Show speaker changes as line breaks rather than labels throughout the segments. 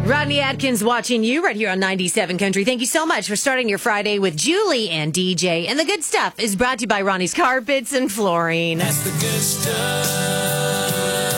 Rodney Atkins watching you right here on 97 Country. Thank you so much for starting your Friday with Julie and DJ. And the good stuff is brought to you by Ronnie's Carpets and Flooring.
That's the good stuff.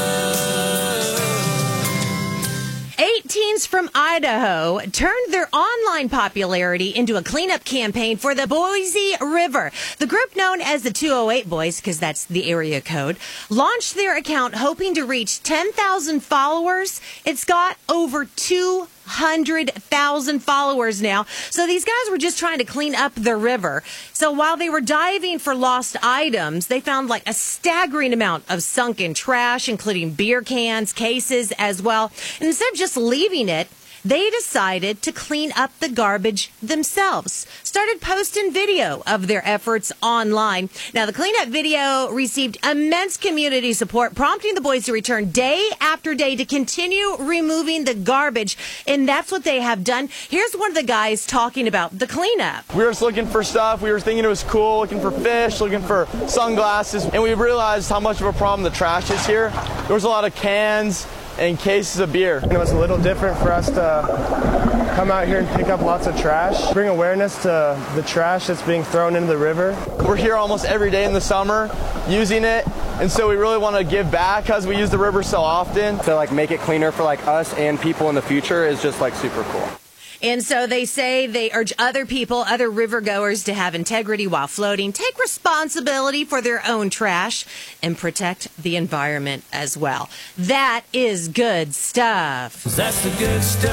18s from Idaho turned their online popularity into a cleanup campaign for the Boise River. The group, known as the 208 Boys, because that's the area code, launched their account hoping to reach 10,000 followers. It's got over 200,000 followers now. So these guys were just trying to clean up the river. So while they were diving for lost items, they found like a staggering amount of sunken trash, including beer cans, cases as well. And instead of just leaving it, they decided to clean up the garbage themselves. Started posting video of their efforts online. Now, the cleanup video received immense community support, prompting the boys to return day after day to continue removing the garbage. And that's what they have done. Here's one of the guys talking about the cleanup.
We were just looking for stuff. We were thinking it was cool, looking for fish, looking for sunglasses. And we realized how much of a problem the trash is here. There was a lot of cans and cases of beer.
It was a little different for us to come out here and pick up lots of trash, bring awareness to the trash that's being thrown into the river.
We're here almost every day in the summer using it, and so we really want to give back because we use the river so often.
To make it cleaner for us and people in the future is just super cool.
And so they say they urge other people, other river goers, to have integrity while floating, take responsibility for their own trash, and protect the environment as well. That is good stuff.
That's the good stuff.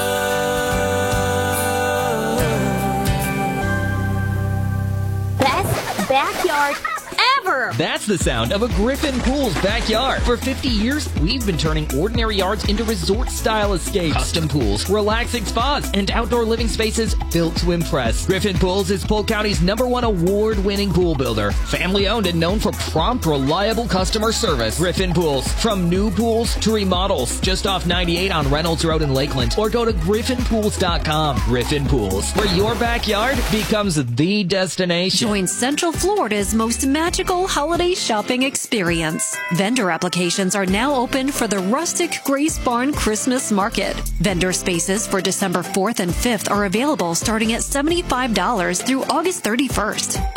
Best backyard ever.
That's the sound of a Griffin Pools backyard. For 50 years, we've been turning ordinary yards into resort-style escapes. Custom pools, relaxing spas, and outdoor living spaces built to impress. Griffin Pools is Polk County's #1 award-winning pool builder. Family-owned and known for prompt, reliable customer service. Griffin Pools. From new pools to remodels. Just off 98 on Reynolds Road in Lakeland. Or go to griffinpools.com. Griffin Pools, where your backyard becomes the destination.
Join Central Florida's most magical holiday shopping experience. Vendor applications are now open for the Rustic Grace Barn Christmas Market. Vendor spaces for December 4th and 5th are available starting at $75 through August 31st.